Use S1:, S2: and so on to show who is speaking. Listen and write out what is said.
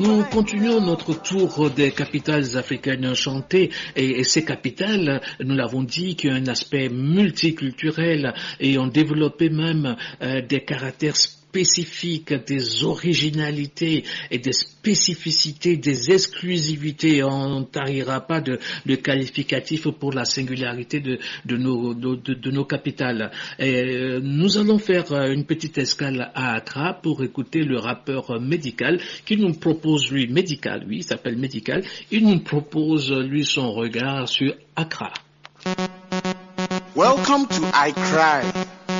S1: Nous continuons notre tour des capitales africaines enchantées et ces capitales, nous l'avons dit, qui ont un aspect multiculturel et ont développé même des caractères spécifiques, des originalités et des spécificités, des exclusivités. On ne tarira pas de qualificatifs pour la singularité de nos capitales. Et nous allons faire une petite escale à Accra pour écouter le rappeur Médical qui nous propose, Médical, il s'appelle Médical, il nous propose, son regard sur Accra.
S2: Welcome to I Cry.